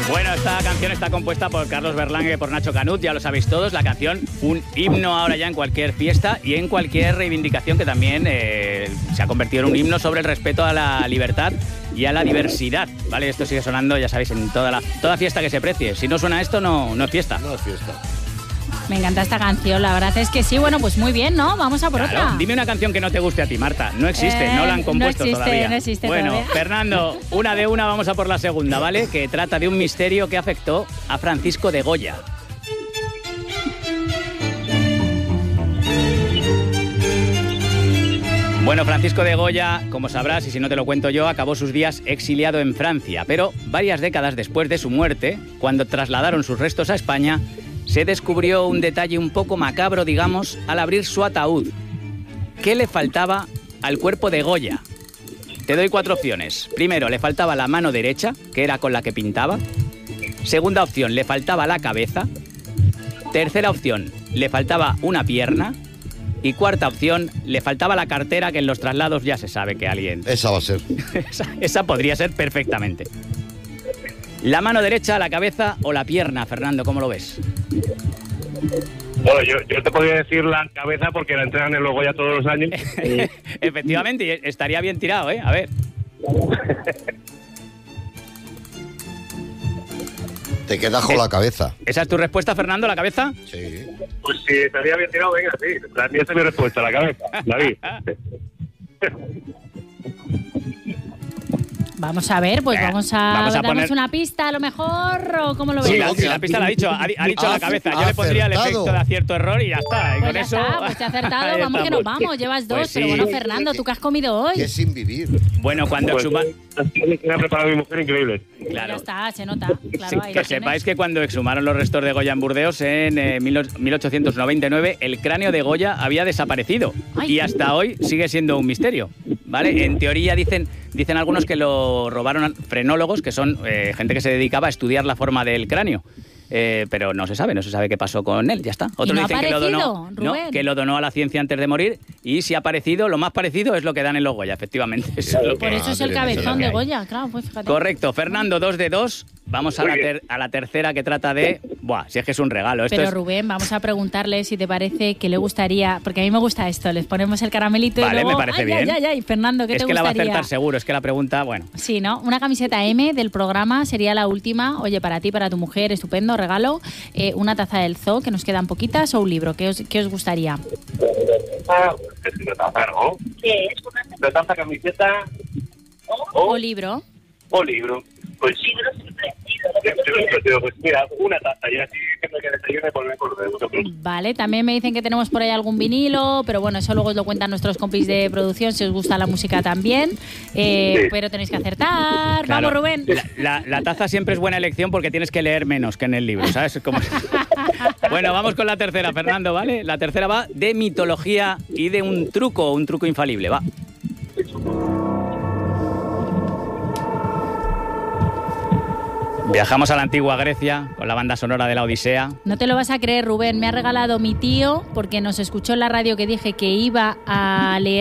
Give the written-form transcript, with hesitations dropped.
Bueno, esta canción está compuesta por Carlos Berlanga y por Nacho Canut, ya lo sabéis todos. La canción, un himno ahora ya en cualquier fiesta y en cualquier reivindicación, que también se ha convertido en un himno sobre el respeto a la libertad y a la diversidad, ¿vale? Esto sigue sonando, ya sabéis, en toda fiesta que se precie. Si no suena esto, no es fiesta. No es fiesta. Me encanta esta canción, la verdad es que sí. Bueno, pues muy bien, ¿no? Vamos a por otra. Dime una canción que no te guste a ti, Marta. No existe, no la han compuesto todavía. No existe bueno, todavía. Fernando, una de una, vamos a por la segunda, ¿vale? Que trata de un misterio que afectó a Francisco de Goya. Bueno, Francisco de Goya, como sabrás, y si no te lo cuento yo, acabó sus días exiliado en Francia, pero varias décadas después de su muerte, cuando trasladaron sus restos a España, se descubrió un detalle un poco macabro, digamos, al abrir su ataúd. ¿Qué le faltaba al cuerpo de Goya? Te doy 4 opciones. Primero, le faltaba la mano derecha, que era con la que pintaba. Segunda opción, le faltaba la cabeza. Tercera opción, le faltaba una pierna. Y cuarta opción, le faltaba la cartera, que en los traslados ya se sabe que alguien... Esa va a ser. esa podría ser perfectamente. ¿La mano derecha, la cabeza o la pierna, Fernando? ¿Cómo lo ves? Bueno, yo te podría decir la cabeza porque la entregan en los Goya todos los años. Efectivamente, y estaría bien tirado, ¿eh? A ver. Te quedas con la cabeza. ¿Esa es tu respuesta, Fernando, la cabeza? Sí. Pues si estaría bien tirado, venga, sí. Esa es mi respuesta, la cabeza. David. Vamos a ver, pues vamos a darnos poner una pista a lo mejor, ¿o cómo lo ves? Sí, la pista la ha dicho, ha dicho la cabeza. Yo le pondría el efecto de acierto error y ya está. Y pues con ya eso... está, pues te ha acertado, vamos que nos vamos, llevas 2, Pues sí. pero bueno, Fernando, ¿tú qué has comido hoy? Que sin vivir. Bueno, cuando exhumaron... Que ha preparado mi mujer increíble. Claro. Ya está, se nota, claro, ahí Que lo tienes. sepáis que cuando exhumaron los restos de Goya en Burdeos en 1899, el cráneo de Goya había desaparecido. Ay. Y hasta hoy sigue siendo un misterio, ¿vale? En teoría dicen algunos que lo robaron frenólogos, que son gente que se dedicaba a estudiar la forma del cráneo. Pero no se sabe qué pasó con él, ya está. Otros ¿Y no dicen ha que lo donó, aparecido, Rubén? que lo donó a la ciencia antes de morir, y si ha aparecido, lo más parecido es lo que dan en los Goya, efectivamente. Eso es lo Por que- eso es el Madre mía, cabezón que de hay. Goya, claro, pues fíjate. Correcto, Fernando, 2 de 2. Vamos a la tercera, que trata de... Buah, si es que es un regalo. Esto Pero es... Rubén, vamos a preguntarle si te parece que le gustaría, porque a mí me gusta esto, les ponemos el caramelito Vale, y luego... me parece bien. Ay, Fernando, ¿qué Es te que la va a gustaría? acertar seguro, es que la pregunta, bueno... Sí, ¿no? Una camiseta M del programa sería la última. Oye, para ti, para tu mujer, estupendo, regalo. Una taza del zoo, que nos quedan poquitas, o un libro. ¿Qué os gustaría? Es una taza, ¿no? ¿Qué es? Una taza, camiseta O libro. o libro. Pues sí, Libro siempre. pues mira, una taza y así siempre que desayune por de vosotros. Vale, también me dicen que tenemos por ahí algún vinilo, pero bueno, eso luego os lo cuentan nuestros compis de producción, si os gusta la música también. Pero tenéis que acertar. Claro, Vamos, Rubén. La taza siempre es buena elección porque tienes que leer menos que en el libro, ¿sabes? Bueno, vamos con la tercera, Fernando, ¿vale? La tercera va de mitología y de un truco infalible, va. Viajamos a la antigua Grecia con la banda sonora de la Odisea. No te lo vas a creer, Rubén. Me ha regalado mi tío, porque nos escuchó en la radio que dije que iba a leer